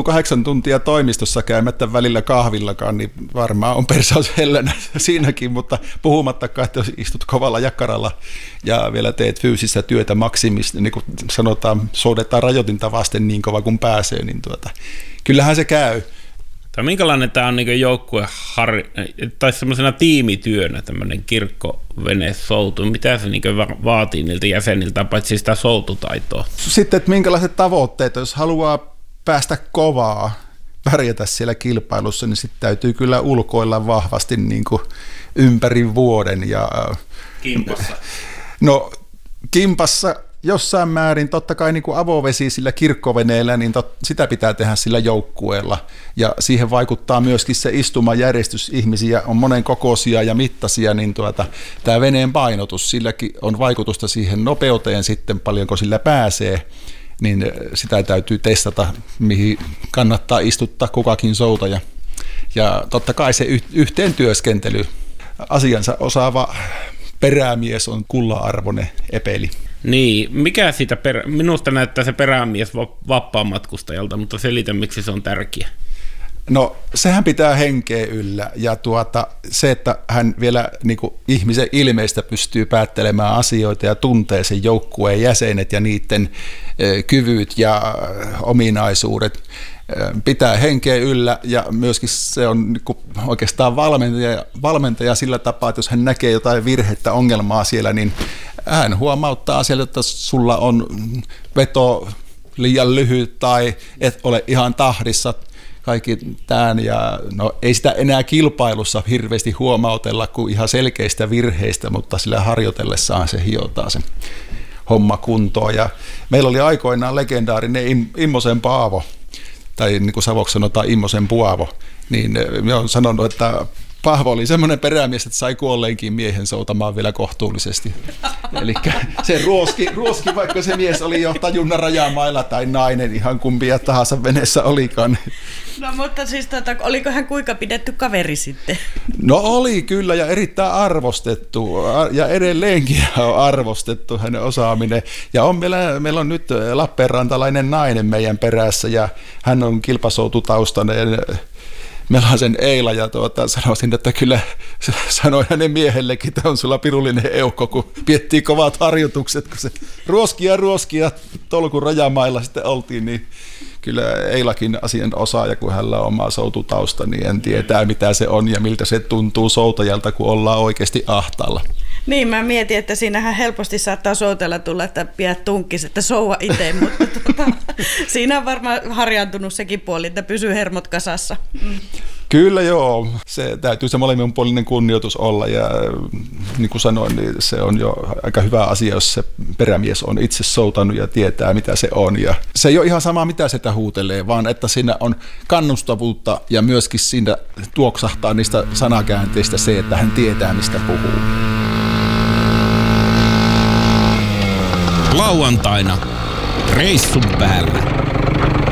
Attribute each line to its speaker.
Speaker 1: 8 tuntia toimistossa käymättä välillä kahvillakaan, niin varmaan on persaus hellänä siinäkin, mutta puhumattakaan, että jos istut kovalla jakkaralla ja vielä teet fyysistä työtä maksimista, niin kuin sanotaan, soudetaan rajoitinta vasten niin kova kuin pääsee, niin kyllähän se käy.
Speaker 2: Tai minkälainen tämä on niin joukkue tai semmoisena tiimityönä tämmöinen kirkkovenesoutu? Mitä se niin vaatii niiltä jäseniltä, paitsi sitä soututaitoa?
Speaker 1: Sitten, että minkälaiset tavoitteet, jos haluaa päästä kovaa, pärjätä siellä kilpailussa, niin sitten täytyy kyllä ulkoilla vahvasti niin kuin ympäri vuoden. Ja,
Speaker 2: kimpassa?
Speaker 1: No kimpassa jossain määrin, totta kai niin kuin avovesi sillä kirkkoveneellä, niin sitä pitää tehdä sillä joukkueella. Ja siihen vaikuttaa myöskin se istumajärjestys. Ihmisiä on monen kokoisia ja mittaisia, niin tämä veneen painotus, silläkin on vaikutusta siihen nopeuteen sitten, paljonko sillä pääsee. Niin sitä täytyy testata, mihin kannattaa istuttaa kukakin soutaja. Ja totta kai se yhteen työskentely, asiansa osaava perämies on kullan-arvoinen epeli.
Speaker 2: Niin, mikä siitä minusta näyttää se perämies vapaamatkustajalta, mutta selitä, miksi se on tärkeä.
Speaker 1: No, sehän pitää henkeä yllä, ja se, että hän vielä niin kuin ihmisen ilmeistä pystyy päättelemään asioita ja tuntee sen joukkueen jäsenet ja niiden kyvyt ja ominaisuudet, pitää henkeä yllä, ja myöskin se on niin kuin oikeastaan valmentaja sillä tapaa, että jos hän näkee jotain virhettä, ongelmaa siellä, niin hän huomauttaa sieltä, että sulla on veto liian lyhyt tai et ole ihan tahdissa, kaikki tämän, ja no ei sitä enää kilpailussa hirveästi huomautella kuin ihan selkeistä virheistä, mutta sillä harjoitellessaan se hiotaan se homma kuntoon. Ja meillä oli aikoinaan legendaarinen Immosen Paavo, tai niin kuin savoksi sanotaan Immosen Puavo, niin minä olen sanonut, että Paavo oli semmoinen perämies, että sai kuolleenkin miehen soutamaan vielä kohtuullisesti. Eli se ruoski, vaikka se mies oli jo tajunnan rajamailla tai nainen, ihan kumpia tahansa veneessä olikaan.
Speaker 3: No mutta siis oliko hän kuinka pidetty kaveri sitten?
Speaker 1: No oli kyllä, ja erittäin arvostettu, ja edelleenkin on arvostettu hänen osaaminen. Ja meillä on nyt lappeenrantalainen nainen meidän perässä, ja hän on kilpasoututaustainen. Meillä on sen Eila, ja sanoisin, että kyllä sanoin hänen miehellekin, että on sulla pirullinen eukko, kun piettiin kovat harjoitukset, kun se ruoskia tolkun rajamailla sitten oltiin, niin kyllä Eilakin asian osaaja, kun hänellä on oma soututausta, niin en tietää mitä se on ja miltä se tuntuu soutajalta, kun ollaan oikeasti ahtaalla.
Speaker 3: Niin, mä mietin, että siinähän helposti saattaa soutella tulla, että pidät tunkkis, että soua itse, mutta siinä on varmaan harjaantunut sekin puoli, että pysyy hermot kasassa.
Speaker 1: Kyllä joo, se täytyy se molemminpuolinen kunnioitus olla, ja niin kuin sanoin, niin se on jo aika hyvä asia, jos se perämies on itse soutanut ja tietää mitä se on. Ja se ei ole ihan sama mitä sitä huutelee, vaan että siinä on kannustavuutta ja myöskin siinä tuoksahtaa niistä sanakäänteistä se, että hän tietää mistä puhuu.
Speaker 4: Lauantaina reissun päällä.